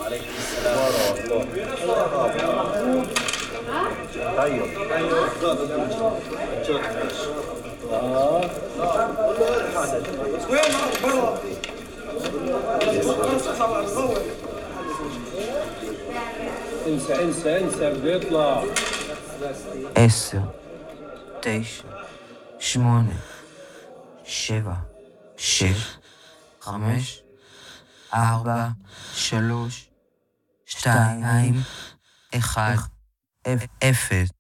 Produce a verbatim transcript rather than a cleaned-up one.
عليكم السلام ورحمة الله. طيب انسى انسى انسى بده يطلع. עשר, תשע, שמונה, שבע, שש, חמש, ארבע, שלוש, שתיים, אחד, אפס.